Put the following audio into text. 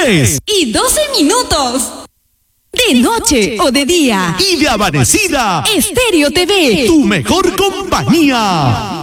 3:12. De noche o de día. Y de amanecida. Estéreo TV. Tu mejor compañía.